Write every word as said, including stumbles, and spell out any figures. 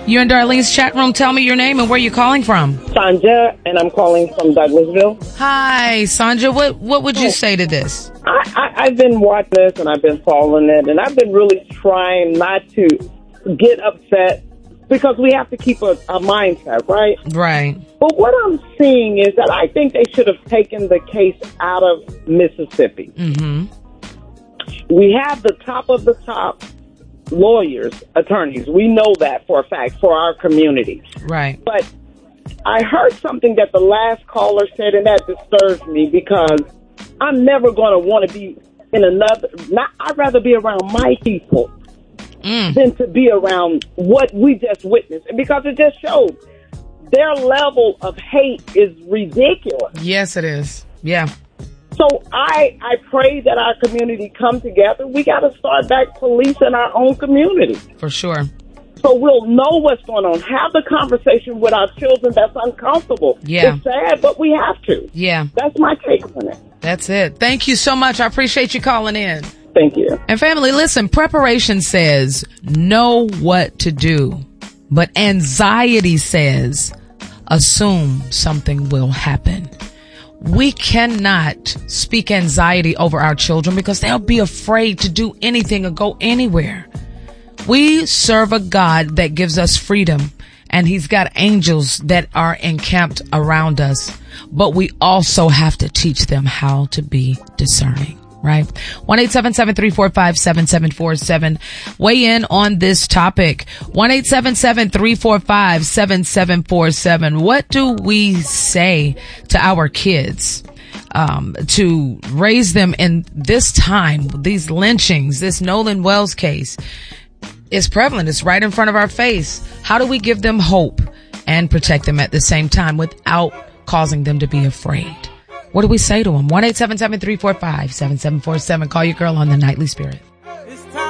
You're in Darlene's chat room. Tell me your name and where you're calling from. Sanja, and I'm calling from Douglasville. Hi, Sanja. What what would you say to this? I, I, I've been watching this, and I've been following it, and I've been really trying not to get upset because we have to keep a, a mindset, right? Right. But what I'm seeing is that I think they should have taken the case out of Mississippi. Mm-hmm. We have the top of the top lawyers, attorneys. We know that for a fact for our communities. Right. But I heard something that the last caller said, and that disturbs me because I'm never going to want to be in another. Not, I'd rather be around my people mm. than to be around what we just witnessed, because it just showed their level of hate is ridiculous. Yes, it is. Yeah. So I, I pray that our community come together. We got to start back policing our own community. For sure. So we'll know what's going on. Have the conversation with our children that's uncomfortable. Yeah. It's sad, but we have to. Yeah. That's my take on it. That's it. Thank you so much. I appreciate you calling in. Thank you. And family, listen, preparation says know what to do, but anxiety says assume something will happen. We cannot speak anxiety over our children because they'll be afraid to do anything or go anywhere. We serve a God that gives us freedom, and he's got angels that are encamped around us, but we also have to teach them how to be discerning. Right? one eight seven seven, three four five, seven seven four seven. Weigh in on this topic. one eight seven seven, three four five, seven seven four seven. What do we say to our kids um, to raise them in this time? These lynchings, this Nolan Wells case is prevalent. It's right in front of our face. How do we give them hope and protect them at the same time without causing them to be afraid? What do we say to them? one eight seven seven, three four five, seven seven four seven. Call your girl on the Nightly Spirit.